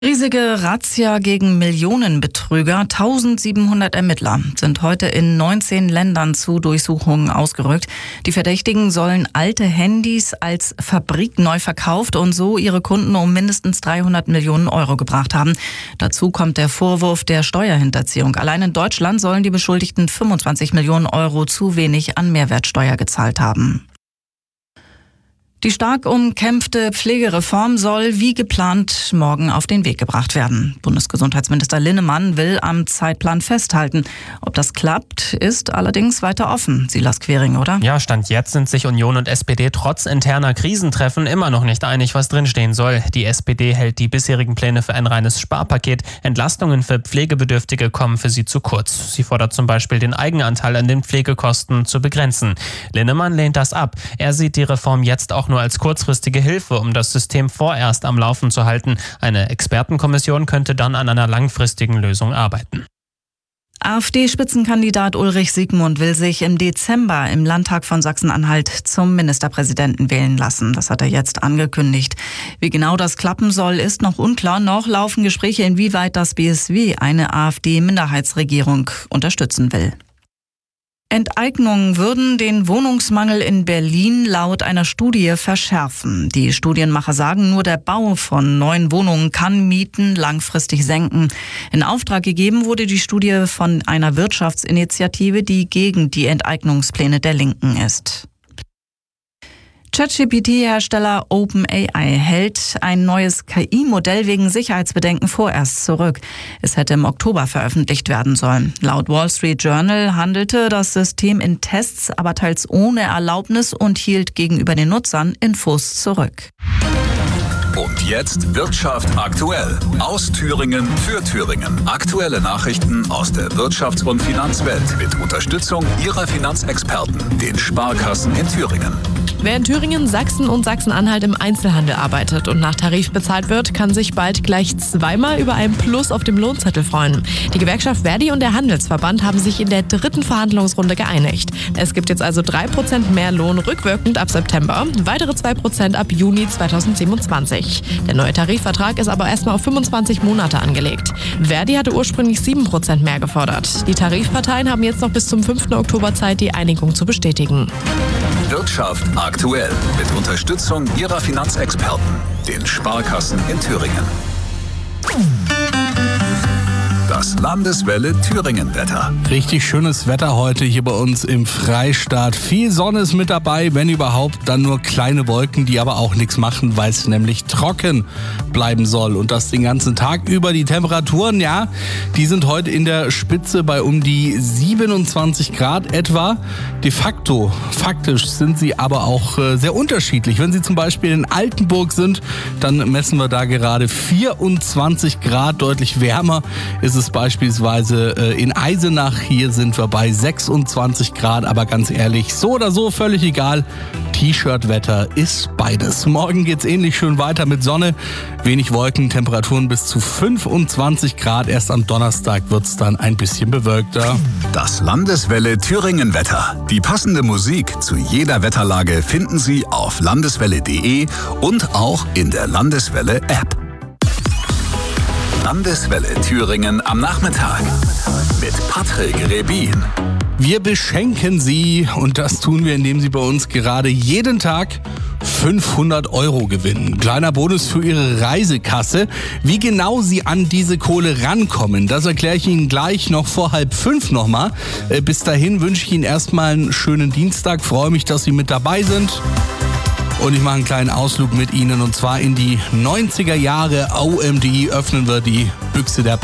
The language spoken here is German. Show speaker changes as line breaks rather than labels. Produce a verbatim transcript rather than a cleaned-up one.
Riesige Razzia gegen Millionenbetrüger. eintausendsiebenhundert Ermittler sind heute in neunzehn Ländern zu Durchsuchungen ausgerückt. Die Verdächtigen sollen alte Handys als Fabrik neu verkauft und so ihre Kunden um mindestens dreihundert Millionen Euro gebracht haben. Dazu kommt der Vorwurf der Steuerhinterziehung. Allein in Deutschland sollen die Beschuldigten fünfundzwanzig Millionen Euro zu wenig an Mehrwertsteuer gezahlt haben. Die stark umkämpfte Pflegereform soll wie geplant morgen auf den Weg gebracht werden. Bundesgesundheitsminister Linnemann will am Zeitplan festhalten. Ob das klappt, ist allerdings weiter offen. Silas Quering, oder?
Ja, Stand jetzt sind sich Union und S P D trotz interner Krisentreffen immer noch nicht einig, was drinstehen soll. Die S P D hält die bisherigen Pläne für ein reines Sparpaket. Entlastungen für Pflegebedürftige kommen für sie zu kurz. Sie fordert zum Beispiel, den Eigenanteil an den Pflegekosten zu begrenzen. Linnemann lehnt das ab. Er sieht die Reform jetzt auch nur als kurzfristige Hilfe, um das System vorerst am Laufen zu halten. Eine Expertenkommission könnte dann an einer langfristigen Lösung arbeiten.
AfD-Spitzenkandidat Ulrich Siegmund will sich im Dezember im Landtag von Sachsen-Anhalt zum Ministerpräsidenten wählen lassen. Das hat er jetzt angekündigt. Wie genau das klappen soll, ist noch unklar. Noch laufen Gespräche, inwieweit das B S W eine AfD-Minderheitsregierung unterstützen will. Enteignungen würden den Wohnungsmangel in Berlin laut einer Studie verschärfen. Die Studienmacher sagen, nur der Bau von neuen Wohnungen kann Mieten langfristig senken. In Auftrag gegeben wurde die Studie von einer Wirtschaftsinitiative, die gegen die Enteignungspläne der Linken ist. ChatGPT-Hersteller OpenAI hält ein neues K I-Modell wegen Sicherheitsbedenken vorerst zurück. Es hätte im Oktober veröffentlicht werden sollen. Laut Wall Street Journal handelte das System in Tests, aber teils ohne Erlaubnis und hielt gegenüber den Nutzern Infos zurück.
Und jetzt Wirtschaft aktuell. Aus Thüringen für Thüringen. Aktuelle Nachrichten aus der Wirtschafts- und Finanzwelt mit Unterstützung Ihrer Finanzexperten, den Sparkassen in Thüringen.
Wer in Thüringen, Sachsen und Sachsen-Anhalt im Einzelhandel arbeitet und nach Tarif bezahlt wird, kann sich bald gleich zweimal über einen Plus auf dem Lohnzettel freuen. Die Gewerkschaft Verdi und der Handelsverband haben sich in der dritten Verhandlungsrunde geeinigt. Es gibt jetzt also drei Prozent mehr Lohn rückwirkend ab September, weitere zwei Prozent ab Juni zweitausendsiebenundzwanzig. Der neue Tarifvertrag ist aber erstmal auf fünfundzwanzig Monate angelegt. Verdi hatte ursprünglich sieben Prozent mehr gefordert. Die Tarifparteien haben jetzt noch bis zum fünften Oktober Zeit, die Einigung zu bestätigen.
Wirtschaft aktuell mit Unterstützung Ihrer Finanzexperten, den Sparkassen in Thüringen. Das Landeswelle Thüringen-Wetter.
Richtig schönes Wetter heute hier bei uns im Freistaat. Viel Sonne ist mit dabei, wenn überhaupt, dann nur kleine Wolken, die aber auch nichts machen, weil es nämlich trocken bleiben soll. Und das den ganzen Tag über. Die Temperaturen, ja, die sind heute in der Spitze bei um die siebenundzwanzig Grad etwa. De facto, faktisch sind sie aber auch äh, sehr unterschiedlich. Wenn Sie zum Beispiel in Altenburg sind, dann messen wir da gerade vierundzwanzig Grad, deutlich wärmer ist es beispielsweise in Eisenach. Hier sind wir bei sechsundzwanzig Grad, aber ganz ehrlich, so oder so völlig egal. T-Shirt-Wetter ist beides. Morgen geht's ähnlich schön weiter mit Sonne, wenig Wolken, Temperaturen bis zu fünfundzwanzig Grad. Erst am Donnerstag wird's dann ein bisschen bewölkter.
Das Landeswelle Thüringen-Wetter. Die passende Musik zu jeder Wetterlage finden Sie auf landeswelle punkt de und auch in der Landeswelle-App. Landeswelle Thüringen am Nachmittag mit Patrick Rebin.
Wir beschenken Sie und das tun wir, indem Sie bei uns gerade jeden Tag fünfhundert Euro gewinnen. Kleiner Bonus für Ihre Reisekasse. Wie genau Sie an diese Kohle rankommen, das erkläre ich Ihnen gleich noch vor halb fünf nochmal. Bis dahin wünsche ich Ihnen erstmal einen schönen Dienstag. Freue mich, dass Sie mit dabei sind. Und ich mache einen kleinen Ausflug mit Ihnen und zwar in die neunziger Jahre. O M D öffnen wir die Büchse der